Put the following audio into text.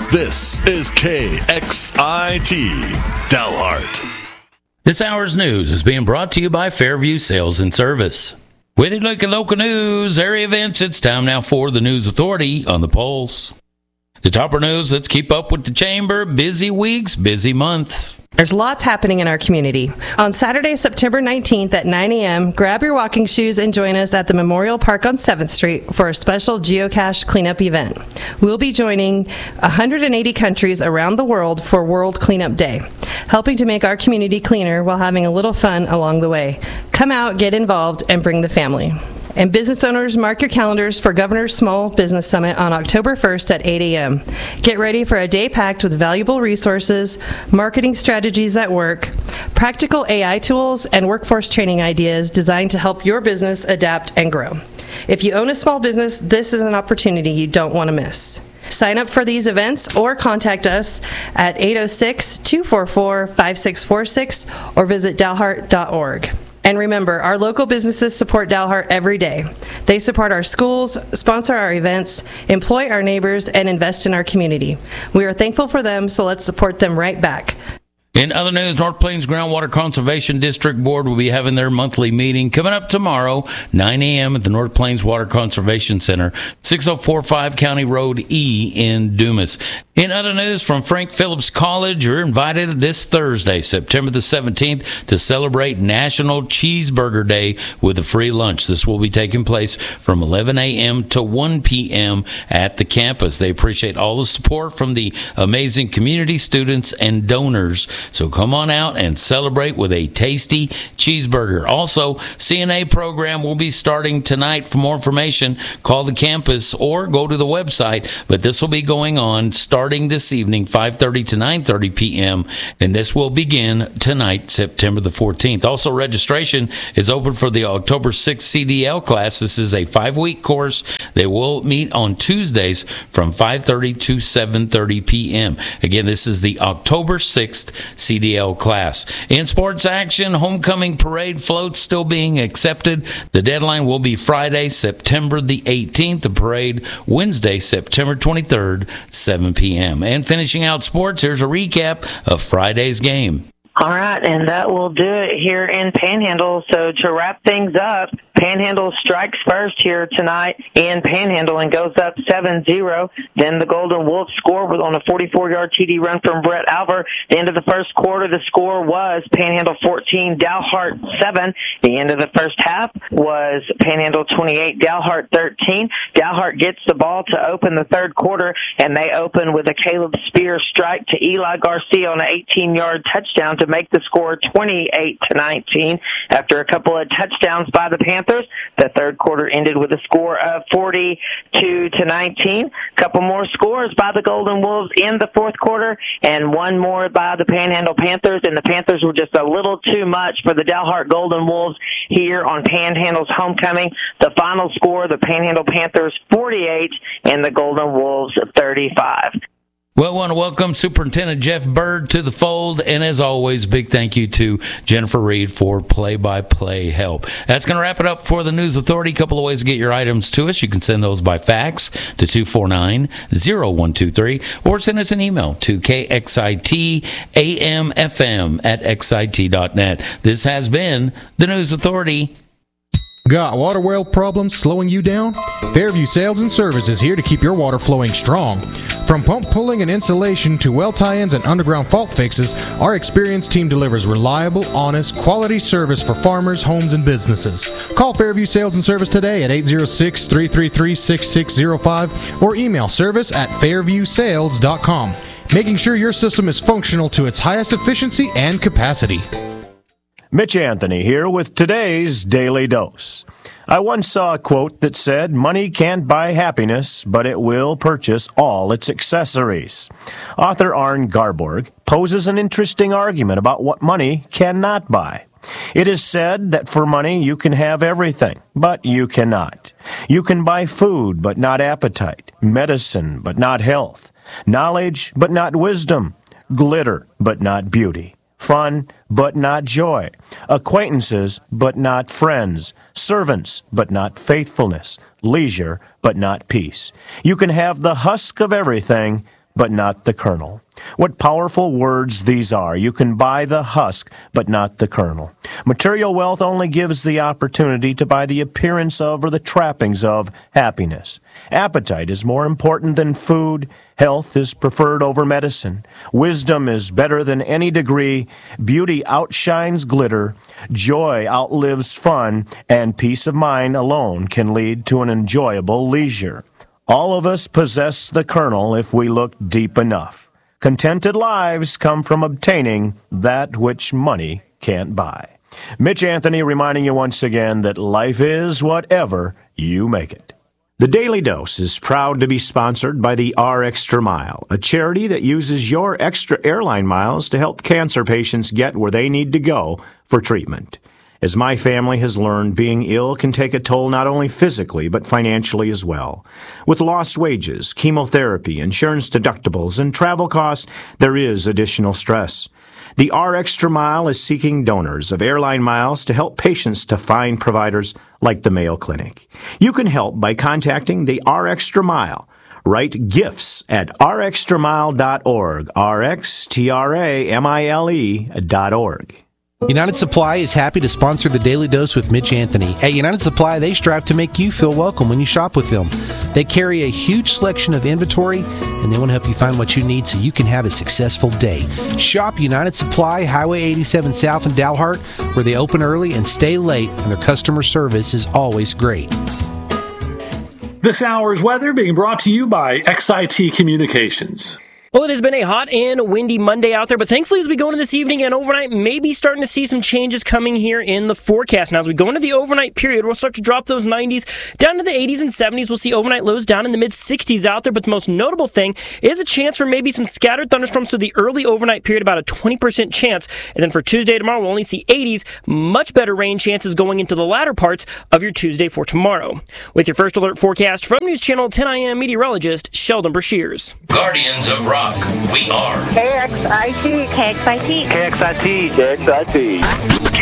This is KXIT Dalhart. This hour's news is being brought to you by Fairview Sales and Service. With you looking local news, area events, it's time now for the News Authority on the Pulse. The topper news, let's keep up with the chamber. Busy weeks, busy month. There's lots happening in our community. On Saturday, September 19th at 9 a.m., grab your walking shoes and join us at the Memorial Park on 7th Street for a special geocache cleanup event. We'll be joining 180 countries around the world for World Cleanup Day, helping to make our community cleaner while having a little fun along the way. Come out, get involved, and bring the family. And business owners, mark your calendars for Governor's Small Business Summit on October 1st at 8 a.m. Get ready for a day packed with valuable resources, marketing strategies at work, practical AI tools, and workforce training ideas designed to help your business adapt and grow. If you own a small business, this is an opportunity you don't want to miss. Sign up for these events or contact us at 806-244-5646 or visit dalhart.org. And remember, our local businesses support Dalhart every day. They support our schools, sponsor our events, employ our neighbors, and invest in our community. We are thankful for them, so let's support them right back. In other news, North Plains Groundwater Conservation District Board will be having their monthly meeting coming up tomorrow, 9 a.m. at the North Plains Water Conservation Center, 6045 County Road E in Dumas. In other news from Frank Phillips College, you're invited this Thursday, September the 17th, to celebrate National Cheeseburger Day with a free lunch. This will be taking place from 11 a.m. to 1 p.m. at the campus. They appreciate all the support from the amazing community, students, and donors. So come on out and celebrate with a tasty cheeseburger. Also, CNA program will be starting tonight. For more information, call the campus or go to the website. But this will be going on starting this evening, 5:30 to 9:30 p.m., and this will begin tonight, September the 14th. Also, registration is open for the October 6th CDL class. This is a 5-week course. They will meet on Tuesdays from 5:30 to 7:30 p.m. Again, this is the October 6th CDL class. In sports action, homecoming parade floats still being accepted. The deadline will be Friday, September the 18th. The parade Wednesday, September 23rd, 7 p.m. And finishing out sports, here's a recap of Friday's game. All right, and that will do it here in Panhandle. So to wrap things up, Panhandle strikes first here tonight in Panhandle and goes up 7-0. Then the Golden Wolves score on a 44-yard TD run from Brett Alver. At the end of the first quarter, the score was Panhandle 14, Dalhart 7. The end of the first half was Panhandle 28, Dalhart 13. Dalhart gets the ball to open the third quarter, and they open with a Caleb Spear strike to Eli Garcia on an 18-yard touchdown to make the score 28-19. After a couple of touchdowns by the Panthers, the third quarter ended with a score of 42-19. A couple more scores by the Golden Wolves in the fourth quarter, and one more by the Panhandle Panthers, and the Panthers were just a little too much for the Dalhart Golden Wolves here on Panhandle's homecoming. The final score, the Panhandle Panthers 48 and the Golden Wolves 35. Well, I want to welcome Superintendent Jeff Bird to the fold, and as always, big thank you to Jennifer Reed for play-by-play help. That's going to wrap it up for the News Authority. A couple of ways to get your items to us. You can send those by fax to 249-0123, or send us an email to kxitamfm@xit.net. This has been the News Authority. Got water well problems slowing you down? Fairview Sales and Service is here to keep your water flowing strong. From pump pulling and installation to well tie-ins and underground fault fixes, our experienced team delivers reliable, honest, quality service for farmers, homes, and businesses. Call Fairview Sales and Service today at 806-333-6605 or email service@fairviewsales.com, making sure your system is functional to its highest efficiency and capacity. Mitch Anthony here with today's Daily Dose. I once saw a quote that said, "Money can't buy happiness, but it will purchase all its accessories." Author Arne Garborg poses an interesting argument about what money cannot buy. It is said that for money you can have everything, but you cannot. You can buy food, but not appetite, medicine, but not health, knowledge, but not wisdom, glitter, but not beauty, fun, but not joy, acquaintances, but not friends, servants, but not faithfulness, leisure, but not peace. You can have the husk of everything, but not the kernel. What powerful words these are. You can buy the husk, but not the kernel. Material wealth only gives the opportunity to buy the appearance of or the trappings of happiness. Appetite is more important than food. Health is preferred over medicine. Wisdom is better than any degree. Beauty outshines glitter. Joy outlives fun. And peace of mind alone can lead to an enjoyable leisure. All of us possess the kernel if we look deep enough. Contented lives come from obtaining that which money can't buy. Mitch Anthony reminding you once again that life is whatever you make it. The Daily Dose is proud to be sponsored by the R Extra Mile, a charity that uses your extra airline miles to help cancer patients get where they need to go for treatment. As my family has learned, being ill can take a toll not only physically, but financially as well. With lost wages, chemotherapy, insurance deductibles, and travel costs, there is additional stress. The R Extra Mile is seeking donors of airline miles to help patients to find providers like the Mayo Clinic. You can help by contacting the R Extra Mile. Write gifts at rextramile.org, rxtramile.org. United Supply is happy to sponsor the Daily Dose with Mitch Anthony. At United Supply, they strive to make you feel welcome when you shop with them. They carry a huge selection of inventory, and they want to help you find what you need so you can have a successful day. Shop United Supply, Highway 87 South in Dalhart, where they open early and stay late, and their customer service is always great. This hour's weather being brought to you by XIT Communications. Well, it has been a hot and windy Monday out there, but thankfully as we go into this evening and overnight, maybe starting to see some changes coming here in the forecast. Now, as we go into the overnight period, we'll start to drop those 90s down to the 80s and 70s. We'll see overnight lows down in the mid-60s out there, but the most notable thing is a chance for maybe some scattered thunderstorms through the early overnight period, about a 20% chance. And then for Tuesday tomorrow, we'll only see 80s, much better rain chances going into the latter parts of your Tuesday for tomorrow. With your first alert forecast from News Channel 10 AM meteorologist Sheldon Brashears. Guardians of Rock. We are KXIT. KXIT. KXIT. KXIT.